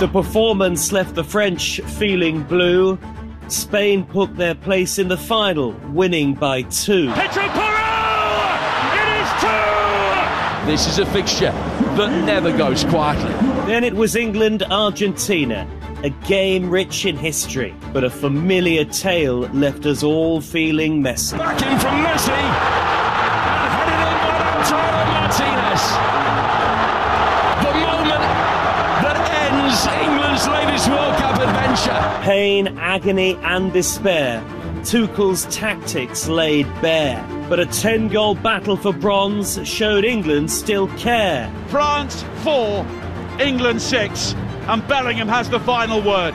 The performance left the French feeling blue. Spain put their place in the final, winning by 2. Pedro Porro! It is 2! This is a fixture that never goes quietly. Then it was England-Argentina, a game rich in history, but a familiar tale left us all feeling messy. Back in from Messi, and headed in by Lautaro Martinez. The moment that ends England's latest World Cup adventure. Pain, agony and despair. Tuchel's tactics laid bare. But a 10-goal battle for bronze showed England still care. France 4, England 6, and Bellingham has the final word.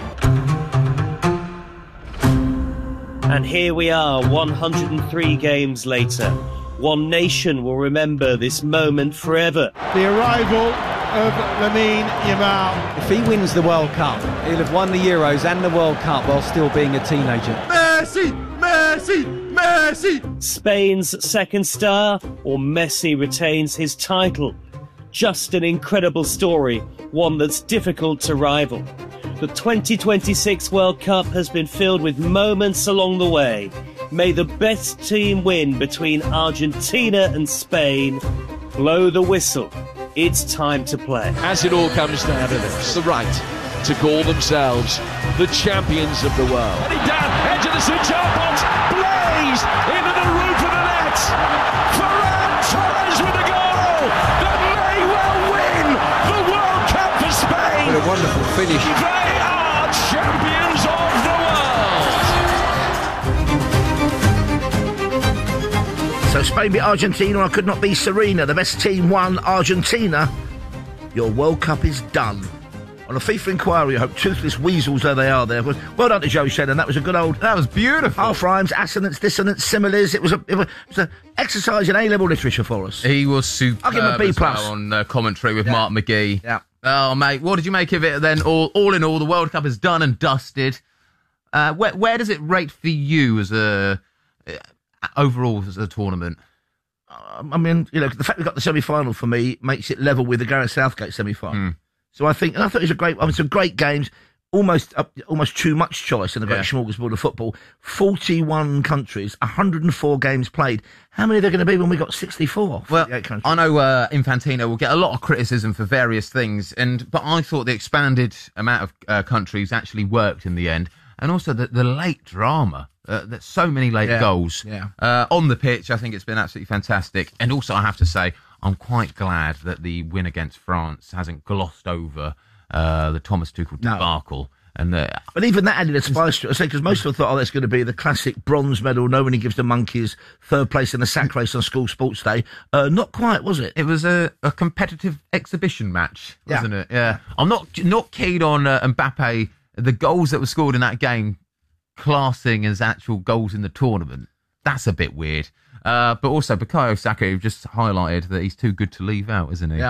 And here we are, 103 games later. One nation will remember this moment forever. The arrival of Lamine Yamal. If he wins the World Cup, he'll have won the Euros and the World Cup while still being a teenager. Messi! Messi! Messi! Spain's second star, or Messi retains his title. Just an incredible story, one that's difficult to rival. The 2026 World Cup has been filled with moments along the way. May the best team win between Argentina and Spain. Blow the whistle. It's time to play. As it all comes down to this, the right to call themselves the champions of the world. Heading down, edge of the switch-up box, blazed into the roof of the net. Ferran Torres with a goal that may well win the World Cup for Spain. What a wonderful finish. They are champions of the world. So Spain beat Argentina. I could not be Serena. The best team won. Argentina. Your World Cup is done. On a FIFA inquiry, I hope toothless weasels though they are there. Well done to Joe Shannon. That was a good old... That was beautiful. Half rhymes, assonance, dissonance, similes. It was an exercise in A-level literature for us. He was superb. I'll give him a B+. Well on commentary with Mark McGee. Yeah. Oh, mate, what did you make of it then? All in all, the World Cup is done and dusted. Where does it rate for you as overall as a tournament? I mean, you know, the fact we got the semi-final for me makes it level with the Gareth Southgate semi-final. So I thought it was a great. I mean, some great games. Almost too much choice in the great smorgasbord of football. 41 countries, 104 games played. How many are there going to be when we got 64? Well, I know Infantino will get a lot of criticism for various things, but I thought the expanded amount of countries actually worked in the end, and also the late drama. There's so many late goals on the pitch. I think it's been absolutely fantastic, and also I have to say I'm quite glad that the win against France hasn't glossed over the Thomas Tuchel debacle. No. But even that added a spice to it, because most people thought, that's going to be the classic bronze medal, nobody gives the monkeys, third place in the sack race on school sports day. Not quite, was it? It was a competitive exhibition match, wasn't it? Yeah. I'm not keen on Mbappe, the goals that were scored in that game, classing as actual goals in the tournament. That's a bit weird. But also, Bukayo Saka just highlighted that he's too good to leave out, isn't he? Yeah.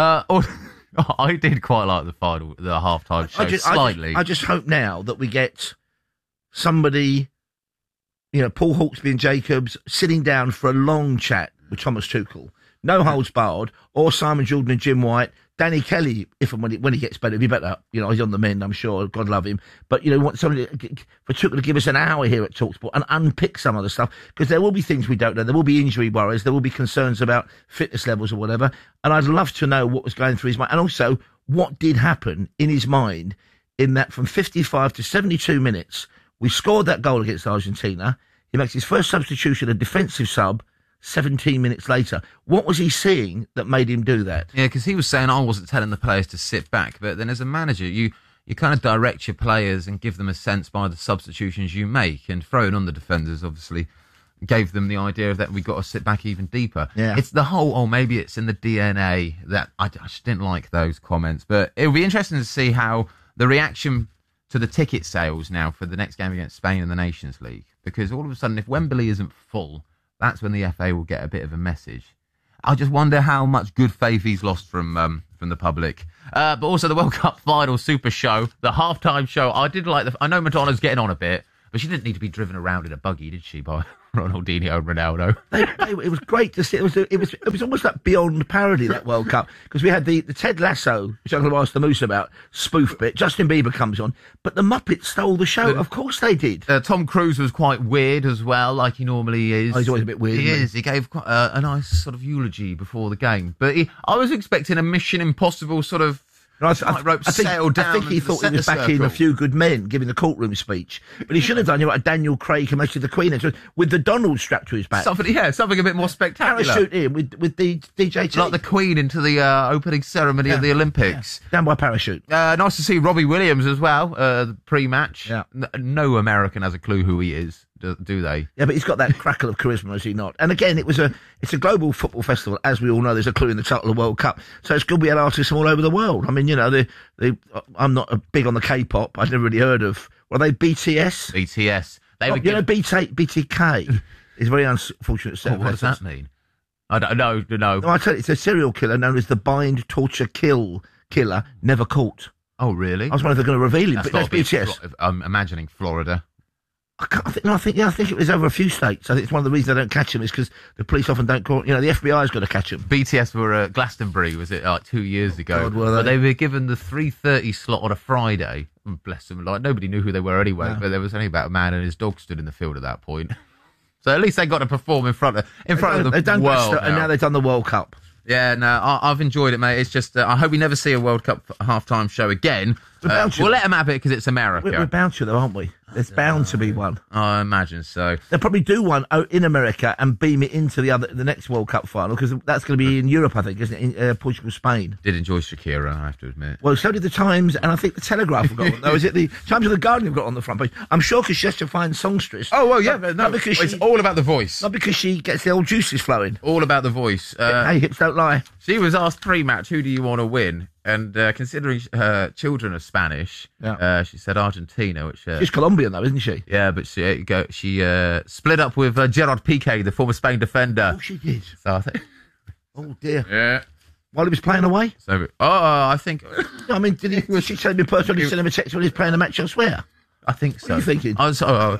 I did quite like the half-time show slightly. I just hope now that we get somebody, Paul Hawksby and Jacobs sitting down for a long chat with Thomas Tuchel. No holds barred, or Simon Jordan and Jim White. Danny Kelly, if and when he gets better, he'll be better. He's on the mend, I'm sure. God love him. But, we want somebody for Tuchel to give us an hour here at TalkSport and unpick some of the stuff, because there will be things we don't know. There will be injury worries. There will be concerns about fitness levels or whatever. And I'd love to know what was going through his mind. And also, what did happen in his mind in that from 55 to 72 minutes, we scored that goal against Argentina. He makes his first substitution, a defensive sub, 17 minutes later. What was he seeing that made him do that? Yeah, because he was saying, I wasn't telling the players to sit back. But then as a manager, you kind of direct your players and give them a sense by the substitutions you make. And throwing on the defenders, obviously, gave them the idea that we've got to sit back even deeper. Yeah. It's the whole, maybe it's in the DNA that I just didn't like those comments. But it'll be interesting to see how the reaction to the ticket sales now for the next game against Spain in the Nations League. Because all of a sudden, if Wembley isn't full, that's when the FA will get a bit of a message. I just wonder how much good faith he's lost from the public. But also the World Cup final super show, the halftime show. I did like I know Madonna's getting on a bit, but she didn't need to be driven around in a buggy, did she? By Ronaldinho and Ronaldo. It was great to see. It was almost like beyond parody, that World Cup, because we had the Ted Lasso, which I'm going to ask the Moose about, spoof bit. Justin Bieber comes on, but the Muppets stole the show. Of course they did. Tom Cruise was quite weird as well, like he normally is. Oh, he's always a bit weird. He is. He gave quite a nice sort of eulogy before the game, but I was expecting a Mission Impossible sort of. I think he thought he was back in A Few Good Men, giving the courtroom speech. But he should have done, a Daniel Craig and most of the Queen with the Donald strapped to his back. Something a bit more spectacular. Parachute in with the DJT. Like the Queen into the opening ceremony of the Olympics. Yeah. Down by parachute. Nice to see Robbie Williams as well, the pre-match. Yeah. No American has a clue who he is. Do they? Yeah, but he's got that crackle of charisma, has he not? And again, it's a global football festival, as we all know. There's a clue in the title of the World Cup, so it's good we had artists from all over the world. I mean, I'm not big on the K-pop. I've never really heard of. Were they BTS? BTS. BTK is very unfortunate. What does that mean? I don't know. No, I tell you, it's a serial killer known as the Bind, Torture, Kill killer, never caught. Oh, really? I was wondering if they're going to reveal him, but that's BTS. I'm imagining Florida. I think it was over a few states. I think it's one of the reasons they don't catch them is because the police often don't call. The FBI's got to catch them. BTS were at Glastonbury, was it like 2 years ago? God, were they? But they were given the 3:30 slot on a Friday. Bless them. Like nobody knew who they were anyway. No. But there was only about a man and his dog stood in the field at that point. So at least they got to perform in front of the they've done world. And now they've done the World Cup. Yeah, no, I've enjoyed it, mate. It's just I hope we never see a World Cup halftime show again. We'll let them have it because it's America. We're bound to, though, aren't we? There's bound to be one. I imagine so. They'll probably do one in America and beam it into the next World Cup final, because that's going to be in Europe, I think, isn't it? In Portugal, Spain. Did enjoy Shakira, I have to admit. Well, so did the Times, and I think the Telegraph have got on. No, is it the Times or the Guardian have got on the front page? I'm sure because she has to find songstress. Oh, well, yeah. It's all about the voice. Not because she gets the old juices flowing. All about the voice. Hey, hips don't lie. She was asked pre-match, who do you want to win? And considering her children are Spanish, she said Argentina, which... she's Colombian, though, isn't she? Yeah, but she split up with Gerard Piqué, the former Spain defender. Oh, she did? So I think... Oh, dear. Yeah. While he was playing away? So, I think... I mean, was she sending me personally send him a text when he was playing a match elsewhere? I think so. What are you thinking? I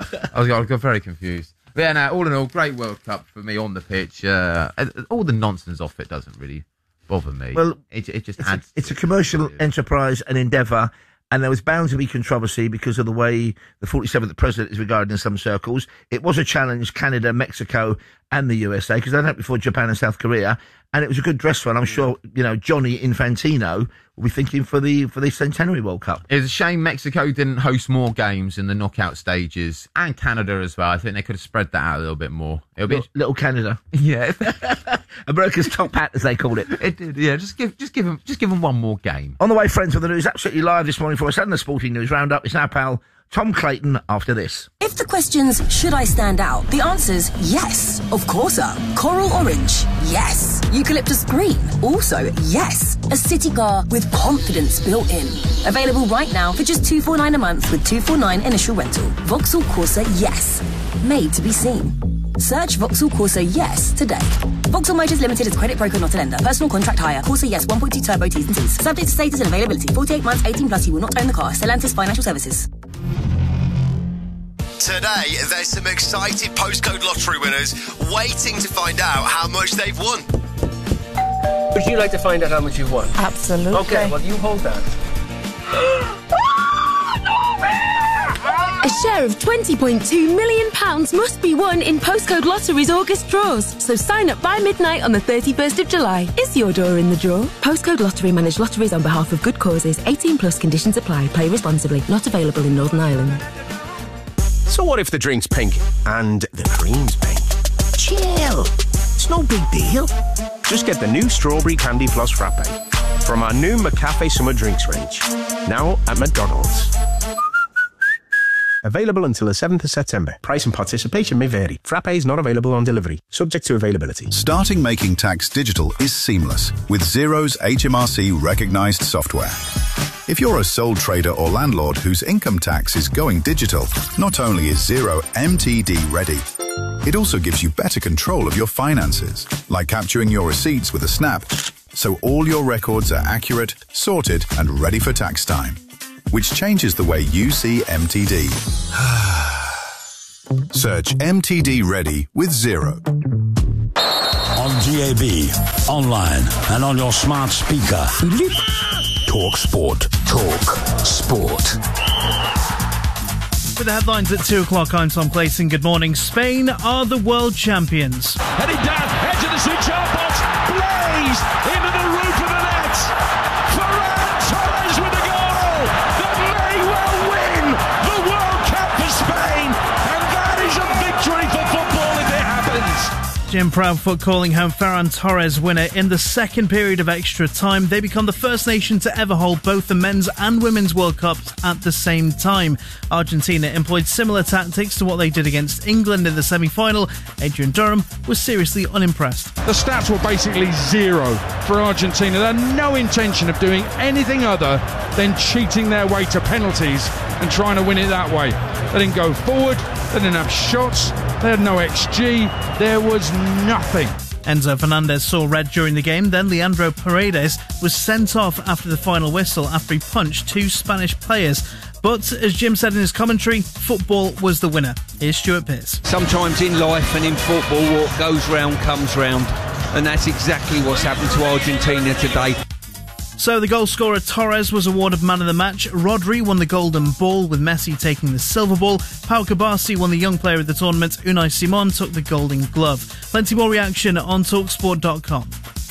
got very confused. But yeah, no, all in all, great World Cup for me on the pitch. All the nonsense off it doesn't really bother me. Well, it just adds... It's a commercial enterprise, an endeavour, and there was bound to be controversy because of the way the 47th president is regarded in some circles. It was a challenge, Canada, Mexico, and the USA, because they had it before Japan and South Korea, and it was a good dress run. I'm sure, Johnny Infantino will be thinking for the Centenary World Cup. It's a shame Mexico didn't host more games in the knockout stages, and Canada as well. I think they could have spread that out a little bit more. Little Canada. Yeah. America's top hat, as they called it. It did, yeah. Just give them one more game. On the way, friends, with the news absolutely live this morning for us and the Sporting News Roundup. It's our pal Tom Clayton after this. If the question's, should I stand out? The answer's yes. Of course so. Coral orange? Yes. Eucalyptus green? Also yes. A city car with confidence built in. Available right now for just $249 a month with $249 initial rental. Vauxhall Corsa Yes. Made to be seen. Search Vauxhall Corsa Yes today. Vauxhall Motors Limited is credit broker, not a lender. Personal contract hire. Corsa Yes 1.2 turbo T's and C's. Subject to status and availability. 48 months, 18 plus. You will not own the car. Stellantis Financial Services. Today, there's some excited postcode lottery winners waiting to find out how much they've won. Would you like to find out how much you've won? Absolutely. Okay, well, you hold that. A share of £20.2 million must be won in Postcode Lottery's August draws. So sign up by midnight on the 31st of July. Is your door in the draw? Postcode Lottery manage lotteries on behalf of good causes. 18 plus conditions apply. Play responsibly. Not available in Northern Ireland. So what if the drink's pink and the cream's pink? Chill. It's no big deal. Just get the new Strawberry Candy Plus Frappe from our new McCafe Summer Drinks range. Now at McDonald's. Available until the 7th of September. Price and participation may vary. Frappe is not available on delivery. Subject to availability. Starting making tax digital is seamless with Xero's HMRC recognised software. If you're a sole trader or landlord whose income tax is going digital, not only is Xero MTD ready, it also gives you better control of your finances, like capturing your receipts with a snap, so all your records are accurate, sorted, and ready for tax time, which changes the way you see MTD. Search MTD Ready with Zero. On DAB, online, and on your smart speaker. Talk Sport. Talk Sport. With the headlines at 2 o'clock, I'm Tom Clayton. Good morning. Spain are the world champions. Heading down, edge of the switch-out box, Blaze into the roof of the net. Ferran Torres with a goal that may well win the World Cup for Spain, and that is a victory for football if it happens. Jim Proudfoot calling home Ferran Torres winner in the second period of extra time. They become the first nation to ever hold both the men's and women's World Cups at the same time. Argentina employed similar tactics to what they did against England in the semi-final. Adrian Durham was seriously unimpressed. The stats were basically 0 for Argentina. They had no intention of doing anything other than cheating their way to penalties and trying to win it that way. They didn't go forward, they didn't have shots, they had no XG, there was nothing. Enzo Fernandez saw red during the game, then Leandro Paredes was sent off after the final whistle after he punched 2 Spanish players. But, as Jim said in his commentary, football was the winner. Here's Stuart Pearce. Sometimes in life and in football, what goes round comes round, and that's exactly what's happened to Argentina today. So the goal scorer Torres was awarded man of the match. Rodri won the golden ball, with Messi taking the silver ball. Pau Cubarsí won the young player of the tournament. Unai Simon took the golden glove. Plenty more reaction on TalkSport.com.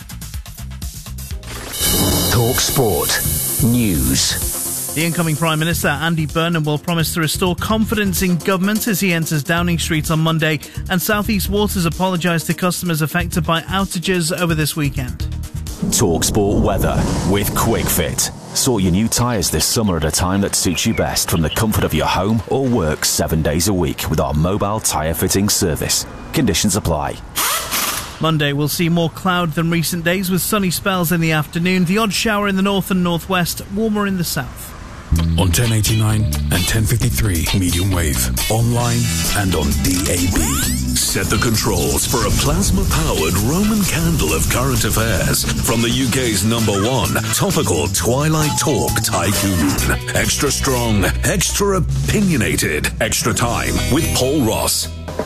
TalkSport News. The incoming Prime Minister, Andy Burnham, will promise to restore confidence in government as he enters Downing Street on Monday, and South East Waters apologised to customers affected by outages over this weekend. TalkSport weather with QuickFit. Sort your new tyres this summer at a time that suits you best from the comfort of your home or work 7 days a week with our mobile tyre fitting service. Conditions apply. Monday will see more cloud than recent days with sunny spells in the afternoon, the odd shower in the north and northwest, warmer in the south. On 1089 and 1053 medium wave, online and on DAB. Set the controls for a plasma-powered Roman candle of current affairs from the UK's #1 topical Twilight Talk tycoon. Extra strong, extra opinionated, extra time with Paul Ross.